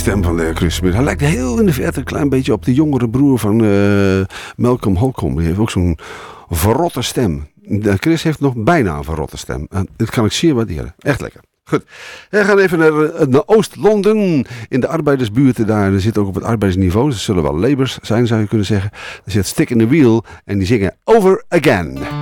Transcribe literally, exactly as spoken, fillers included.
stem van de Chris Smith. Hij lijkt heel in de verte een klein beetje op de jongere broer van uh, Malcolm Holcomb. Die heeft ook zo'n verrotte stem. Chris heeft nog bijna een verrotte stem. En dat kan ik zeer waarderen. Echt lekker. Goed. We gaan even naar, naar Oost-Londen. In de arbeidersbuurten daar. Er zit ook op het arbeidersniveau. Ze zullen wel labours zijn, zou je kunnen zeggen. Er zit Stick in the Wheel. En die zingen Over Again.